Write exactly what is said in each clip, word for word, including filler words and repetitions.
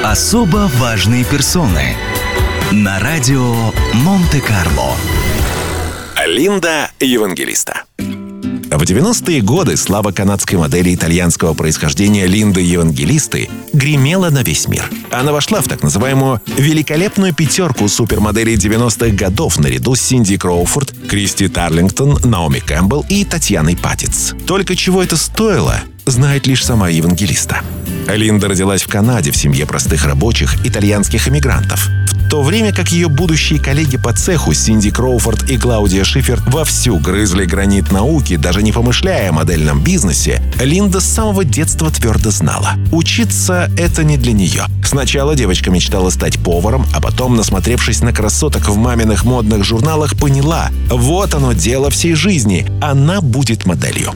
Особо важные персоны на радио Монте-Карло. Линда Евангелиста. В девяностые годы слава канадской модели итальянского происхождения Линды Евангелисты гремела на весь мир. Она вошла в так называемую «великолепную пятерку» супермоделей девяностых годов наряду с Синди Кроуфорд, Кристи Тарлингтон, Наоми Кэмпбелл и Татьяной Патиц. Только чего это стоило, знает лишь сама Евангелиста. Линда родилась в Канаде в семье простых рабочих итальянских эмигрантов. В то время как ее будущие коллеги по цеху Синди Кроуфорд и Клаудия Шифер вовсю грызли гранит науки, даже не помышляя о модельном бизнесе, Линда с самого детства твердо знала – учиться – это не для нее. Сначала девочка мечтала стать поваром, а потом, насмотревшись на красоток в маминых модных журналах, поняла – вот оно дело всей жизни – она будет моделью.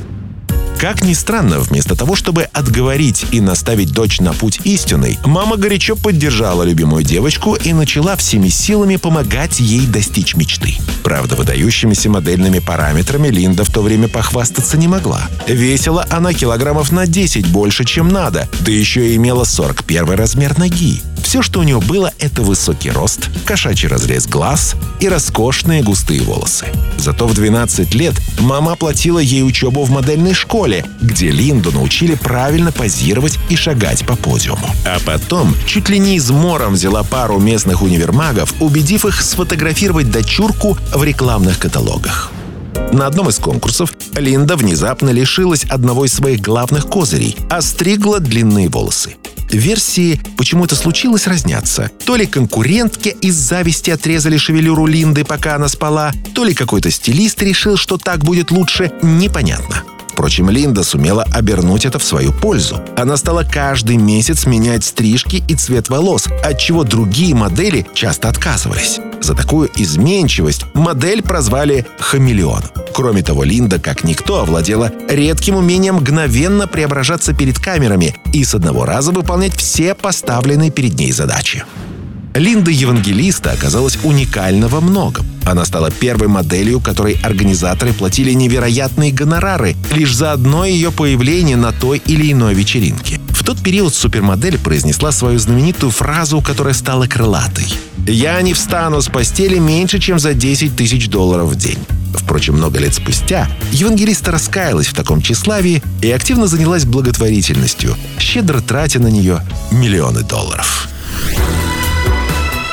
Как ни странно, вместо того, чтобы отговорить и наставить дочь на путь истинный, мама горячо поддержала любимую девочку и начала всеми силами помогать ей достичь мечты. Правда, выдающимися модельными параметрами Линда в то время похвастаться не могла. Весила она килограммов на десять больше, чем надо, да еще и имела сорок первый размер ноги. Все, что у нее было, это высокий рост, кошачий разрез глаз и роскошные густые волосы. Зато в двенадцать лет мама оплатила ей учебу в модельной школе, где Линду научили правильно позировать и шагать по подиуму. А потом чуть ли не измором взяла пару местных универмагов, убедив их сфотографировать дочурку в рекламных каталогах. На одном из конкурсов Линда внезапно лишилась одного из своих главных козырей – остригла длинные волосы. Версии, почему это случилось, разнятся. То ли конкурентки из зависти отрезали шевелюру Линды, пока она спала, то ли какой-то стилист решил, что так будет лучше, непонятно. Впрочем, Линда сумела обернуть это в свою пользу. Она стала каждый месяц менять стрижки и цвет волос, от чего другие модели часто отказывались. За такую изменчивость модель прозвали «хамелеон». Кроме того, Линда, как никто, овладела редким умением мгновенно преображаться перед камерами и с одного раза выполнять все поставленные перед ней задачи. Линда Евангелиста оказалась уникальна во многом. Она стала первой моделью, которой организаторы платили невероятные гонорары лишь за одно ее появление на той или иной вечеринке. В тот период супермодель произнесла свою знаменитую фразу, которая стала крылатой. «Я не встану с постели меньше, чем за десять тысяч долларов в день». Впрочем, много лет спустя Евангелиста раскаялась в таком тщеславии и активно занялась благотворительностью, щедро тратя на нее миллионы долларов.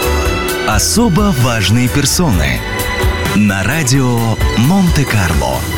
Особо важные персоны на радио Монте-Карло.